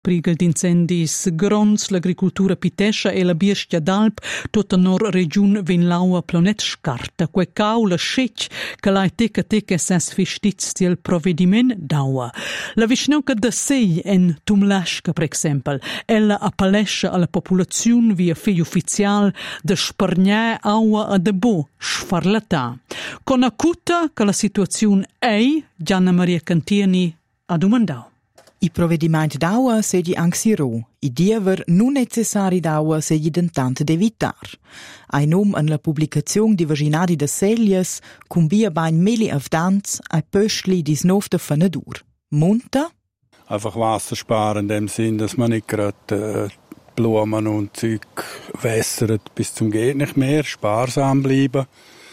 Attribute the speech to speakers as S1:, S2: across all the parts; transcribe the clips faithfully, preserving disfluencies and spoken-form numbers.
S1: Prigel d'incendis grons, l'agricultura pitescha e la biestia d'Alp, tutta nor regiun vin laua planet scarta, quei cau la scetg che lai teca teca ses fistiz del provvediment daua. La visnauca da sei en Tumlasca, per exempel, ella appalescha alla popolazione via fei ufficial de spargnè aua a de bo, sfarlatà. Con acuta che la situazione ei, Gianna Maria Cantieni ha domandau.
S2: I provvedimenti d'aua segi anxirò, i diever non necessari d'aua segi dentant d'evitar. Ai nom en la publicazione di vaginadi de Celias, cum via bain meli avdans, ai pöschli dis nov de Fanedur. Munta?
S3: Einfach Wasser sparen in dem Sinn, dass man nicht gerade äh, Blumen und Zeug wässert bis zum geht nicht mehr, sparsam bleiben,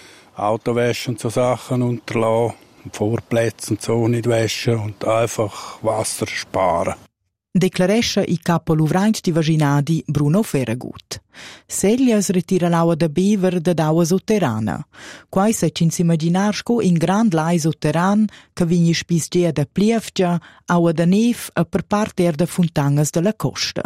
S3: Auto waschen und so Sachen unterlassen. Vorplätze und so nicht waschen und einfach Wasser sparen.
S2: Declarescha i capo luvraint di vaginadi Bruno Ferragut. Celias retira l'aua da bever da d'aua sotterrana. Quai se ci imaginar sco in grand lai sotterran che vigni spisgia da plievgia, aua da nef a per parter da fontangas della costa.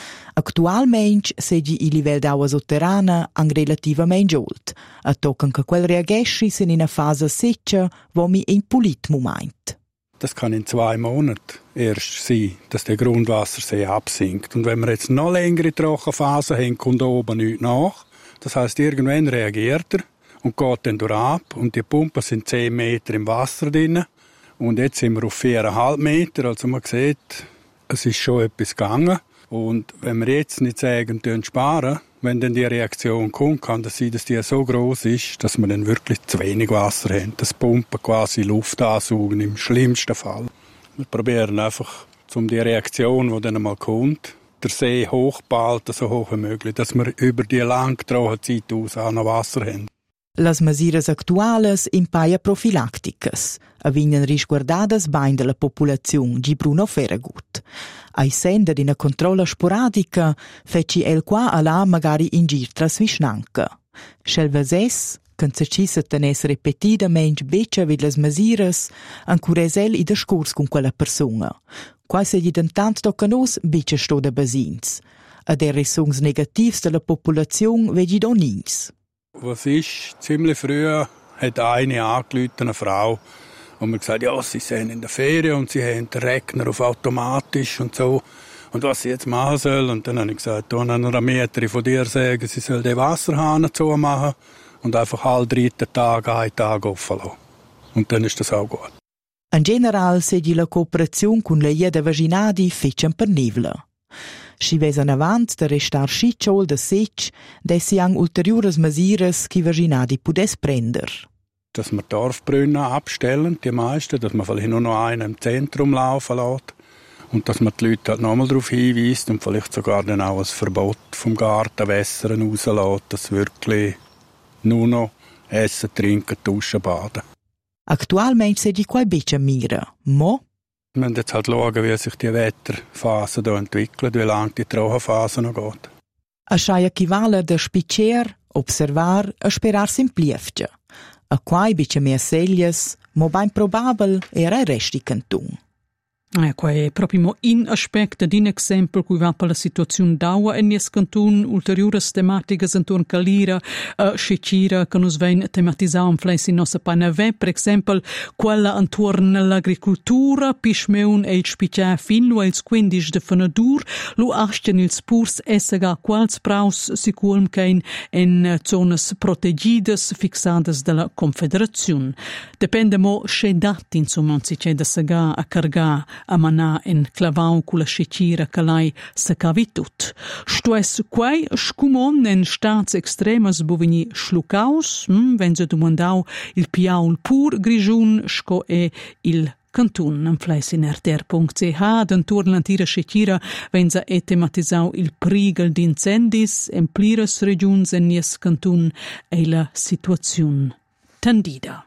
S2: Actualmein segi il livel d'aua sotterrana ang relativamente olt, a tocan che quel reagesci sen in a fase seccia, wo mi in polit moment.
S3: Das kann in zwei Monaten erst sein, dass der Grundwassersee absinkt. Und wenn wir jetzt noch längere Trockenphase haben, kommt oben nichts nach. Das heisst, irgendwann reagiert er und geht dann durch ab. Und die Pumpen sind zehn Meter im Wasser drin. Und jetzt sind wir auf viereinhalb Meter. Also man sieht, es ist schon etwas gegangen. Und wenn wir jetzt nicht sagen, sparen, wenn dann die Reaktion kommt, kann das sein, dass die so groß ist, dass wir dann wirklich zu wenig Wasser haben. Das Pumpen quasi Luft ansaugen, im schlimmsten Fall. Wir probieren einfach, um die Reaktion, die dann einmal kommt, der See hochbalten, so hoch wie möglich, dass wir über die lange Trockenheit aus auch noch Wasser haben.
S2: Las masiras actuales impaia profilacticas, avignan risguardadas bain de la populazione, gi Bruno Ferragut. Ai senda d'ina controlla sporadica, feci el qua a là magari in gir tras visnanca. Schel vases, când se cisa tenes repetidamente beccia vid las masiras, ancures el i discurs con quella persona. Quai se gli dentant tocca nos, beccia sto da basins. Ad er resungs negativs de la populazione vegi do nins.
S3: Was ist, ziemlich früh hat eine angerufen, eine Frau, und mir gesagt, ja, sie sind in der Ferien und sie haben den Regner auf automatisch und so. Und was sie jetzt machen soll. Und dann habe ich gesagt, da einer Meter von dir sagen, sie soll den Wasserhahn zumachen und einfach alle dritten Tage einen Tag offen lassen. Und dann ist das auch gut.
S2: In general segi la cooperazione con la Ieda Vaginadi fecen per nivla. Si vesan avant de restar schitschol de sech, dessi ang ulteriores masiras qui Vaginadi pudes prender.
S3: Dass wir Dorfbrunnen abstellen, die meisten, dass man vielleicht nur noch einen im Zentrum laufen lässt und dass man die Leute halt nochmal darauf hinweist und vielleicht sogar dann auch ein Verbot vom Gartenwässern rauslässt, dass wirklich nur noch essen, trinken, duschen, baden.
S2: Aktualmente segi quai beccia mira, mo?
S3: Wir müssen jetzt halt schauen, wie sich die Wetterphase hier entwickelt, wie lange die Trockenphase noch geht.
S2: A schai equivale de spicer, observar e sperar sin plievgia. A quai beccia mia Celias, mo bain probabel era il resti canton.
S1: Ecco, è proprio in aspetto di un esempio cui va per la situazione d'aua e nies cantun ulteriori tematiche intorno a l'ira a scicira che nos ven tematizzare in fles in nostra panave, per esempio quella intorno all'agricoltura, pismeun e il spiccia finlo e il quindici de Fanedur, lo asten ils purs essega quals praus sicurm kein in zonas protegidas fixadas della Confederazione. Depende mo che dati insomma si c'è da sega a carga a manà in clavau cu la scicira che lei se cavi tut. Sto es quai scumon in stats extremas bovini schlucaus, hm, wenn se domandau il piaul pur grigiun sco e il Cantun am fleis in r t r punct c h d'entorn l'antira scicira wenn se e tematizzau il prigel d'incendis en pliras regions en nies Cantun e la situaziun tendida.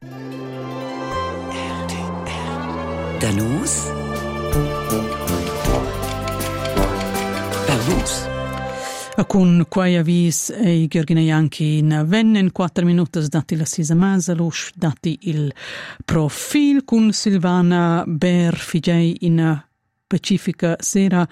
S4: Danus per vus.
S1: Con quai avvis e Gheorghine Ianchi in vennen quattro minutos dati la sisa masalush dati il profil con Silvana Ber Figei in Pacifica sera